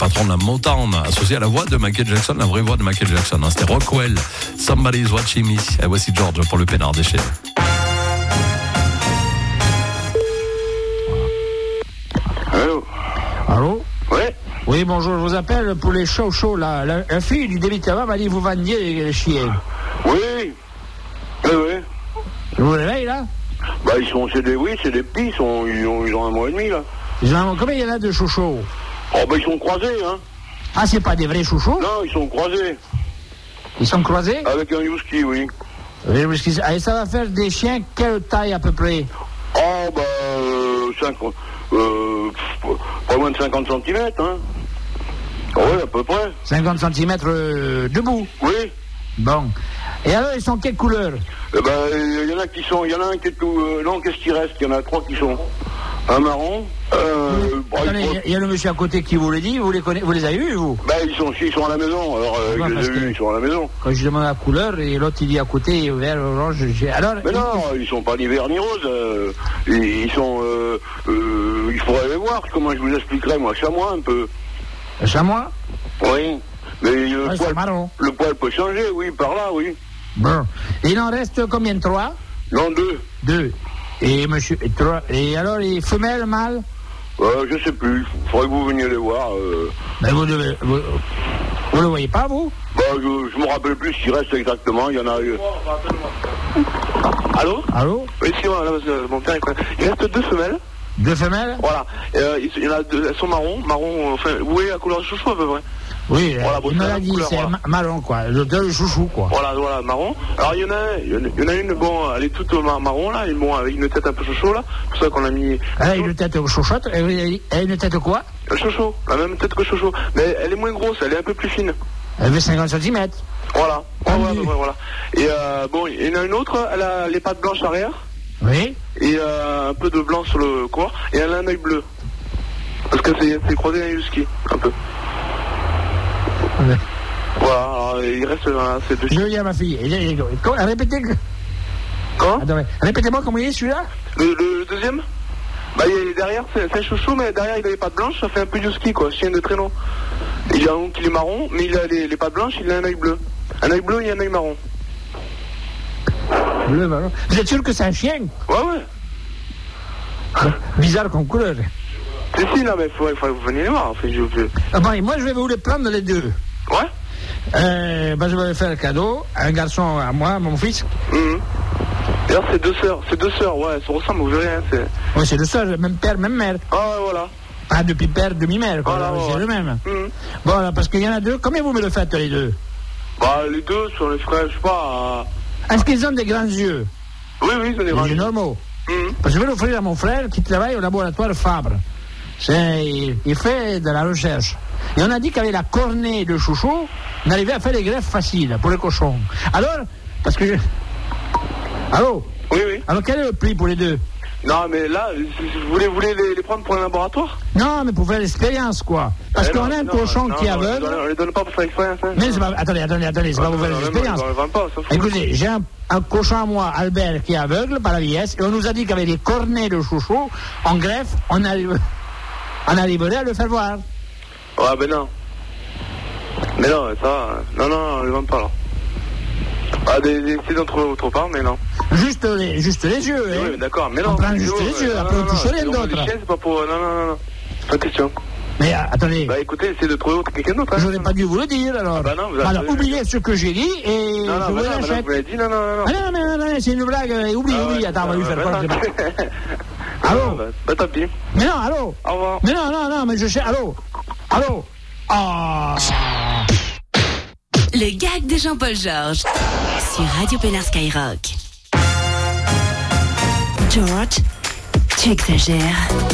patron de la Motown, associé à la voix de Michael Jackson, la vraie voix de Michael Jackson. Hein. C'était Rockwell, Somebody's Watching Me. Et voici George pour le Pénard déchet. Allô? Allô? Ouais? Oui, bonjour, je vous appelle pour les shows là. La fille du débiteur m'a dit vous vendiez les chiens. Oui. Oui. Vous les réveillez là? Bah, c'est des petits, ils ont un mois et demi, là. Combien il y en a de chouchous? Oh, bah, ils sont croisés, hein. Ah, c'est pas des vrais chouchous? Non, ils sont croisés. Ils sont croisés? Avec un husky, oui. Et ça va faire des chiens quelle taille à peu près? Oh, bah, pas moins de 50 cm, hein. Oui, à peu près. 50 cm debout? Oui. Bon. Et alors, ils sont quelle couleur? Eh ben, il y en a un qui est tout... non, qu'est-ce qui reste? Il y en a 3 qui sont... Un marron. Attendez, il y a le monsieur à côté qui vous le dit, vous les avez vus, vous? Ben, ils sont à la maison, alors je les ai vus, ils sont à la maison. Quand je demande la couleur, et l'autre il dit à côté, vert, orange, alors... Mais non, ils sont pas ni verts ni roses, ils sont... il faudrait les voir, comment je vous expliquerai, moi, chamois un peu. Chamois? Oui, mais le poil peut changer, oui, par là, oui. Bon, il en reste combien? 3? Non, 2. 2. Et monsieur, 3. Et alors, les femelles, mâles? Je sais plus, il faudrait que vous veniez les voir. Mais vous le voyez pas, vous? Je me rappelle plus ce qui reste exactement, il y en a... Allô? Allô? Oui, c'est moi, là, mon père, il reste 2 femelles. 2 femelles? Voilà, il y en a 2, elles sont marron, enfin, vous voyez la couleur du chouchou à peu près? Oui, voilà, il me l'a dit, c'est marron, quoi, le chouchou, quoi. Voilà, marron. Alors, il y en a une, bon, elle est toute marron, là, bon, avec une tête un peu chouchou, là, pour ça qu'on a mis... Elle a une tête chouchotte, elle a une tête quoi? Chouchou, la même tête que chouchou, mais elle est moins grosse, elle est un peu plus fine. Elle fait 50 cm. Voilà, voilà. Et bon, il y en a une autre, elle a les pattes blanches arrière. Oui. Et un peu de blanc sur le corps, et elle a un œil bleu. Parce que c'est croisé un husky, un peu. Ouais. Voilà, alors, il reste ces 2 chiens. Je dis à ma fille, répétez que... Quoi? Répétez-moi comment il est celui-là? Le deuxième? Bah, il est derrière, c'est un chouchou, mais derrière il a les pattes blanches, ça fait un peu husky, quoi, chien de traîneau. Il a un qui est marron, mais il a les pattes blanches, il a un œil bleu. Un œil bleu et un œil marron. Bleu, marron. Vous êtes sûr que c'est un chien? Ouais. Bizarre comme couleur. Si, non, mais il faut que vous veniez les voir, en fait, moi, je vais vous les prendre les 2. Ouais? Je vais faire un cadeau, un garçon à moi, mon fils. D'ailleurs, c'est 2 sœurs, ouais, elles se ressemblent, vous verrez, hein, Oui, c'est 2 sœurs, même père, même mère. Ah, ouais, voilà. Pas depuis père, demi-mère, quoi, c'est le même. Bon, là, parce qu'il y en a 2, combien vous me le faites, les 2? Bah, les 2, sur les frères, je sais pas... Est-ce qu'ils ont des grands yeux? Oui, ils ont des grands yeux. Normaux. Parce que je vais l'offrir à mon frère qui travaille au laboratoire Fabre. Il fait de la recherche. Et on a dit qu'avec la cornée de chouchou, on arrivait à faire des greffes faciles pour les cochons. Alors, parce que Allô? Oui. Alors, quel est le prix pour les 2? Non, mais là, vous voulez les prendre pour un laboratoire? Non, mais pour faire l'expérience, quoi. Parce qu'on a un cochon qui est aveugle. On les donne pas pour faire l'expérience. Hein. Mais c'est pas... Attendez, c'est pas pour faire l'expérience. Écoutez, j'ai un cochon à moi, Albert, qui est aveugle par la vieillesse, et on nous a dit qu'avec les cornets de chouchou, en greffe, on arriverait à le faire voir. Ouais, ben non. Mais non, ça... Non, on les vend pas, là. Ah, c'est d'entre autre part, mais non. Juste les yeux, hein. Oui, d'accord, mais non. On prend juste les yeux, après on touche rien d'autre. C'est pas pour... Non. C'est pas question. Mais attendez. Bah écoutez, essayez de trouver quelqu'un d'autre. Hein. J'aurais pas dû vous le dire, alors. Bah non, vous avez... Alors, oubliez ce que j'ai dit et je vous l'achète. Vous l'avez dit, non. Ah non, c'est une blague. Oublie. Attends, on va lui faire quoi? Allô? Bah tant pis. Mais non, allô? Au revoir. Mais non, mais je sais... Allô? Ah. Le gag de Jean-Paul Georges sur Radio Pénard Skyrock. George, tu exagères.